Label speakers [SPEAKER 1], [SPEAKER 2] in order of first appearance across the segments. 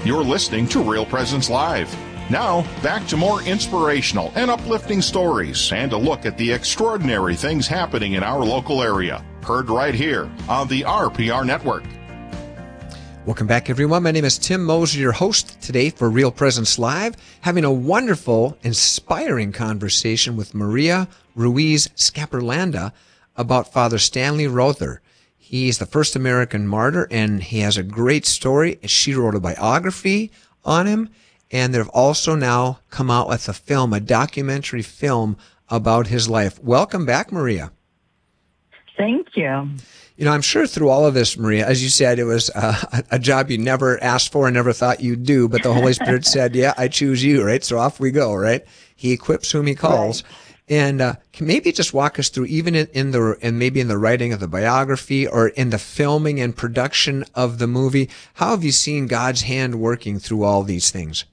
[SPEAKER 1] You're listening to Real Presence Live. Now, back to more inspirational and uplifting stories and a look at the extraordinary things happening in our local area. Heard right here on the RPR Network.
[SPEAKER 2] Welcome back, everyone. My name is Tim Moser, your host today for Real Presence Live, having a wonderful, inspiring conversation with Maria Ruiz Scaperlanda about Father Stanley Rother. He's the first American martyr, and he has a great story. She wrote a biography on him, and they've also now come out with a film, a documentary film about his life. Welcome back, Maria.
[SPEAKER 3] Thank you.
[SPEAKER 2] You know, I'm sure through all of this, Maria, as you said, it was a job you never asked for and never thought you'd do, but the Holy Spirit said, yeah, I choose you, right? So off we go, right? He equips whom he calls. Right. And can maybe just walk us through, even in the writing of the biography or in the filming and production of the movie, how have you seen God's hand working through all these things?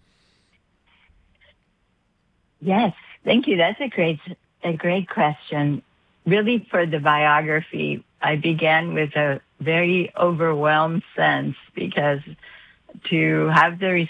[SPEAKER 3] Yes, thank you. That's a great question. Really, for the biography, I began with a very overwhelmed sense, because to have the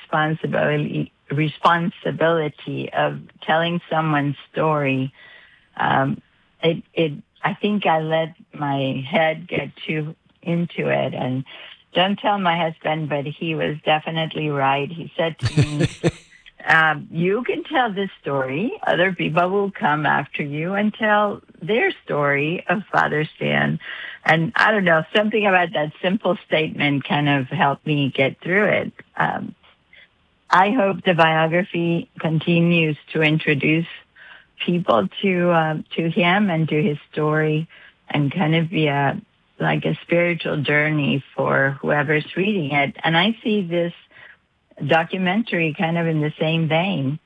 [SPEAKER 3] responsibility of telling someone's story, I think I let my head get too into it. And don't tell my husband, but he was definitely right. He said to me, you can tell this story. Other people will come after you and tell their story of Father Stan. And I don't know, something about that simple statement kind of helped me get through it. I hope the biography continues to introduce people to him and to his story, and kind of be like a spiritual journey for whoever's reading it. And I see this documentary kind of in the same vein.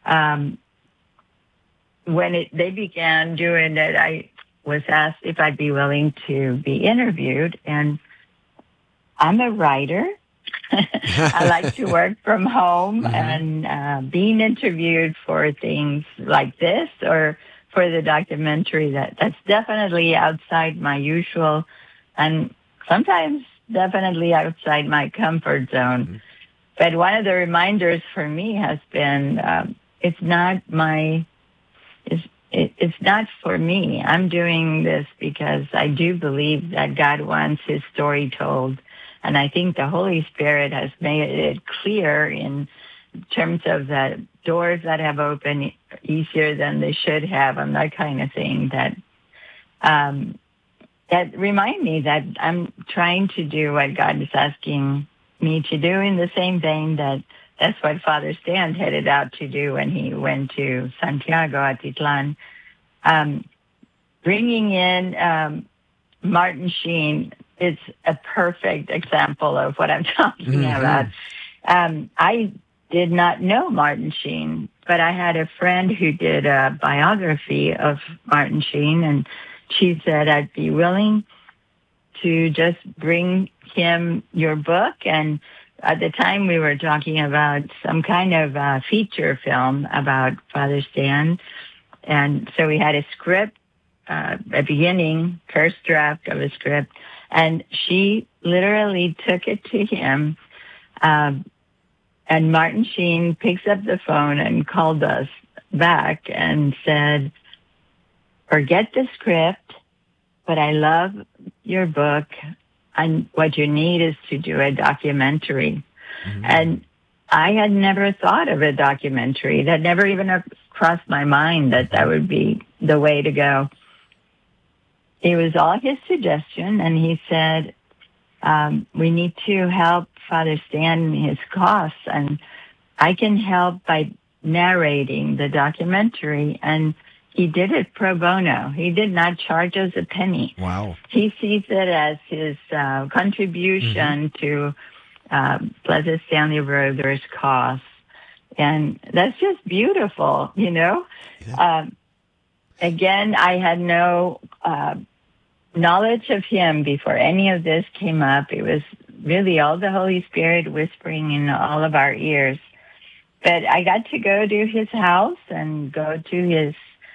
[SPEAKER 3] When they began doing it, I was asked if I'd be willing to be interviewed, and I'm a writer. I like to work from home, and being interviewed for things like this or for the documentary, that's definitely outside my usual, and sometimes definitely outside my comfort zone. But one of the reminders for me has been, it's not for me. I'm doing this because I do believe that God wants his story told. And I think the Holy Spirit has made it clear in terms of the doors that have opened easier than they should have, and that kind of thing, that remind me that I'm trying to do what God is asking me to do, in the same vein that's what Father Stan headed out to do when he went to Santiago Atitlan. Bringing in Martin Sheen, it's a perfect example of what I'm talking about. I did not know Martin Sheen, but I had a friend who did a biography of Martin Sheen, and she said, I'd be willing to just bring him your book. And at the time we were talking about some kind of feature film about Father Stan. And so we had a script, a beginning, first draft of a script, and she literally took it to him. And Martin Sheen picks up the phone and called us back and said, forget the script, but I love your book, and what you need is to do a documentary. And I had never thought of a documentary. That never even crossed my mind that would be the way to go. It was all his suggestion, and he said, we need to help Father Stan in his costs, and I can help by narrating the documentary. And he did it pro bono. He did not charge us a penny.
[SPEAKER 2] Wow.
[SPEAKER 3] He sees it as his contribution to Blessed Stanley Rother's cause. And that's just beautiful, you know? Yeah. Again, I had no knowledge of him before any of this came up. It was really all the Holy Spirit whispering in all of our ears. But I got to go to his house and go to his,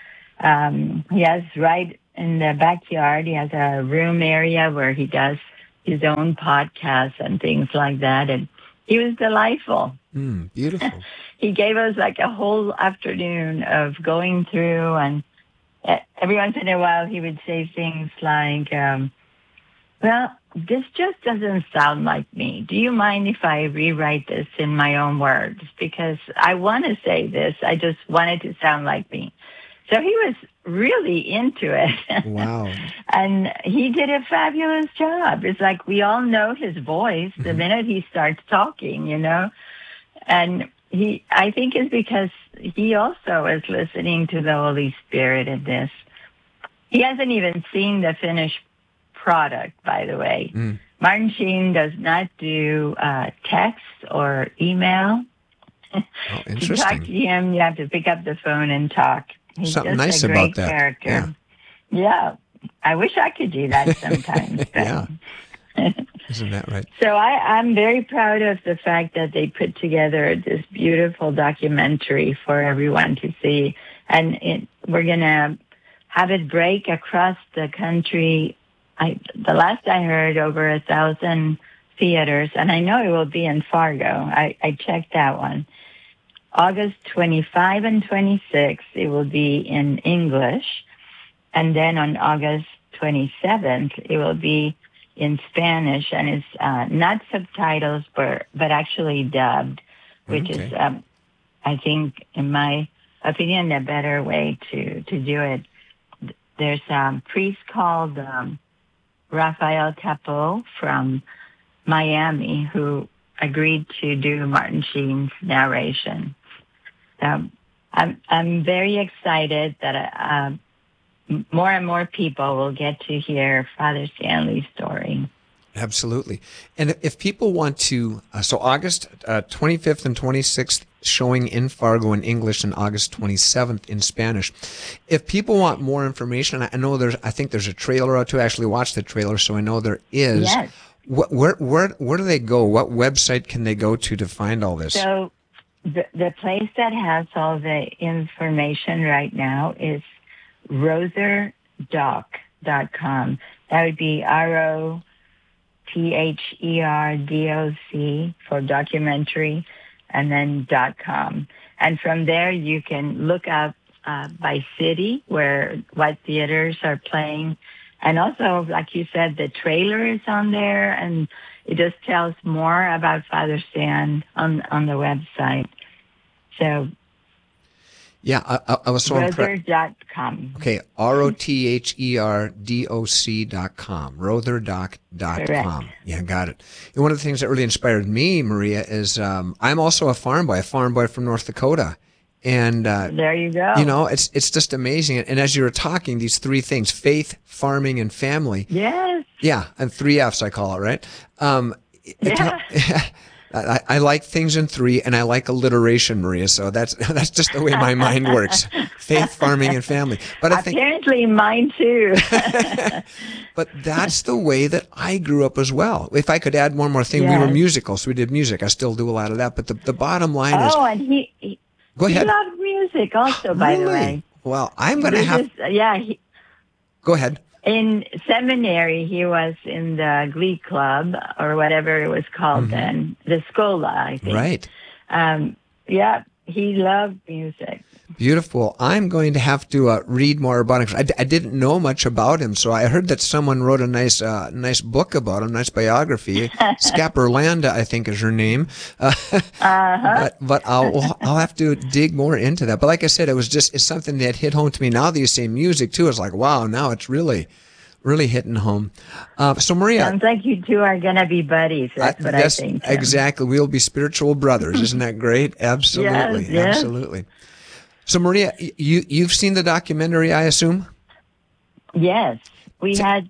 [SPEAKER 3] he has right in the backyard, he has a room area where he does his own podcasts and things like that. And He was delightful.
[SPEAKER 2] Beautiful.
[SPEAKER 3] He gave us like a whole afternoon of going through, and every once in a while he would say things like, well, this just doesn't sound like me. Do you mind if I rewrite this in my own words? Because I want to say this. I just want it to sound like me. So he was really into it.
[SPEAKER 2] Wow.
[SPEAKER 3] And he did a fabulous job. It's like we all know his voice the minute he starts talking, you know. And I think it's because he also is listening to the Holy Spirit in this. He hasn't even seen the finished product, by the way. Martin Sheen does not do text or email.
[SPEAKER 2] Oh,
[SPEAKER 3] To talk to him, you have to pick up the phone and talk. He's
[SPEAKER 2] Something
[SPEAKER 3] just
[SPEAKER 2] nice
[SPEAKER 3] a great
[SPEAKER 2] about that.
[SPEAKER 3] character. Yeah. I wish I could do that sometimes.
[SPEAKER 2] Yeah. Isn't that right?
[SPEAKER 3] So I'm very proud of the fact that they put together this beautiful documentary for everyone to see. And we're going to have it break across the country. The last I heard, over 1,000 theaters, and I know it will be in Fargo. I checked that one. August 25 and 26, it will be in English. And then on August 27th, it will be in Spanish, and it's not subtitles, but actually dubbed, which is, I think, in my opinion, a better way to do it. There's a priest called Rafael Capot from Miami who agreed to do Martin Sheen's narration. I'm very excited that more and more people will get to hear Father Stanley's story.
[SPEAKER 2] Absolutely. And if people want to, so August 25th and 26th, showing in Fargo in English, and August 27th in Spanish. If people want more information, I think there's a trailer out too. I actually watched the trailer, so I know there is.
[SPEAKER 3] Yes.
[SPEAKER 2] Where do they go? What website can they go to find all this?
[SPEAKER 3] So the place that has all the information right now is rotherdoc.com. That would be ROTHERDOC for documentary, and then .com. And from there you can look up by city what theaters are playing. And also, like you said, the trailer is on there, and it just tells more about Father Stan on the website. So,
[SPEAKER 2] yeah, I was so impressed.
[SPEAKER 3] Rother.com.
[SPEAKER 2] Okay, ROTHERDOC.com, rotherdoc.com.
[SPEAKER 3] Correct.
[SPEAKER 2] Yeah, got it. And one of the things that really inspired me, Maria, is I'm also a farm boy from North Dakota. And
[SPEAKER 3] there you go.
[SPEAKER 2] You know, it's just amazing. And as you were talking, these three things: faith, farming, and family.
[SPEAKER 3] Yes.
[SPEAKER 2] Yeah, and 3 F's I call it, right?
[SPEAKER 3] Yeah.
[SPEAKER 2] I like things in three, and I like alliteration, Maria. So that's just the way my mind works: faith, farming, and family. But
[SPEAKER 3] apparently mine too.
[SPEAKER 2] But that's the way that I grew up as well. If I could add one more thing,
[SPEAKER 3] yes.
[SPEAKER 2] We were musical, so we did music. I still do a lot of that. But the bottom line is,
[SPEAKER 3] and he
[SPEAKER 2] go ahead.
[SPEAKER 3] He loved music also, by the way.
[SPEAKER 2] Well, I'm going to have. Go ahead.
[SPEAKER 3] In seminary, he was in the Glee Club, or whatever it was called then, the Scola, I think.
[SPEAKER 2] Right.
[SPEAKER 3] Yeah, he loved music.
[SPEAKER 2] Beautiful. I'm going to have to read more about him. I didn't know much about him, so I heard that someone wrote a nice book about him, nice biography. Scaperlanda, I think, is her name. But I'll have to dig more into that. But like I said, it's something that hit home to me. Now that you say music too, it's like, wow, now it's really hitting home. So Maria,
[SPEAKER 3] sounds like you two are going to be buddies. That's what I think. Tim.
[SPEAKER 2] Exactly. We'll be spiritual brothers. Isn't that great? Absolutely.
[SPEAKER 3] Yes.
[SPEAKER 2] Absolutely. So Maria, you've seen the documentary, I assume?
[SPEAKER 3] Yes. We had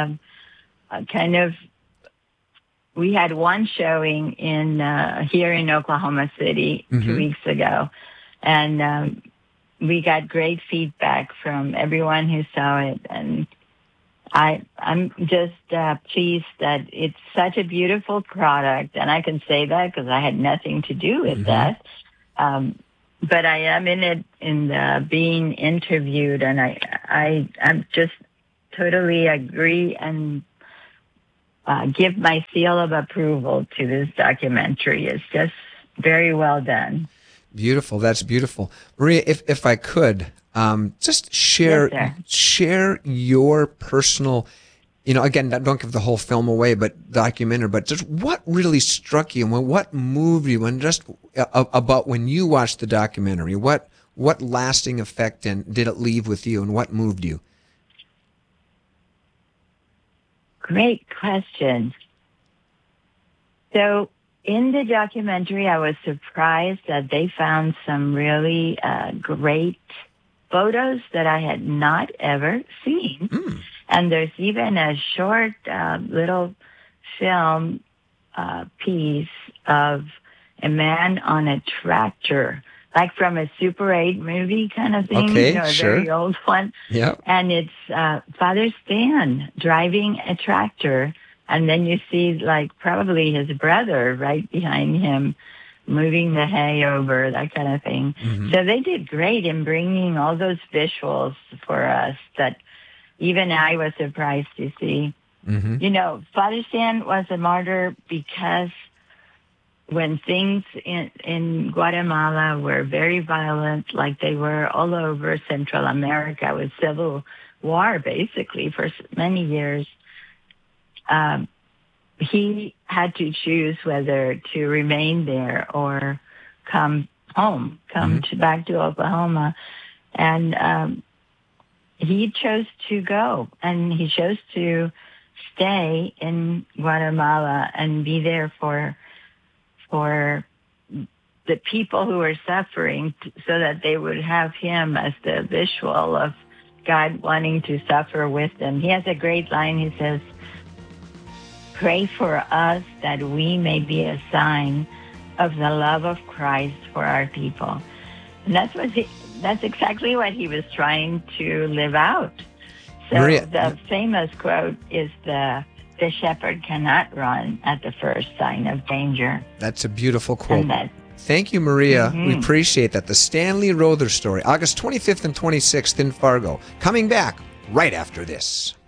[SPEAKER 3] we had one showing here in Oklahoma City 2 weeks ago, and we got great feedback from everyone who saw it, and I'm just pleased that it's such a beautiful product, and I can say that because I had nothing to do with that. But I am in it being interviewed, and I'm just totally agree and give my seal of approval to this documentary. It's just very well done.
[SPEAKER 2] Beautiful. That's beautiful. Maria, if I could, just share your personal, again, don't give the whole film away, but documentary, but just what really struck you and what moved you, and just about when you watched the documentary, what lasting effect did it leave with you, and what moved you?
[SPEAKER 3] Great question. So in the documentary, I was surprised that they found some really great photos that I had not ever seen. And there's even a short little film piece of a man on a tractor, like from a Super 8 movie kind of thing,
[SPEAKER 2] okay,
[SPEAKER 3] a
[SPEAKER 2] sure.
[SPEAKER 3] very old one.
[SPEAKER 2] Yeah.
[SPEAKER 3] And it's Father Stan driving a tractor, and then you see like probably his brother right behind him moving the hay over, that kind of thing. Mm-hmm. So they did great in bringing all those visuals for us that even I was surprised to see. Mm-hmm. Father Stan was a martyr because when things in Guatemala were very violent, like they were all over Central America with civil war, basically, for many years, he had to choose whether to remain there or come home, back to Oklahoma. And he chose to go, and he chose to stay in Guatemala and be there for the people who were suffering, so that they would have him as the visual of God wanting to suffer with them. He has a great line. He says, "Pray for us that we may be a sign of the love of Christ for our people." And that's exactly what he was trying to live out. So
[SPEAKER 2] Maria,
[SPEAKER 3] the famous quote is the shepherd cannot run at the first sign of danger.
[SPEAKER 2] That's a beautiful quote. Thank you, Maria. Mm-hmm. We appreciate that. The Stanley Rother story, August 25th and 26th in Fargo. Coming back right after this.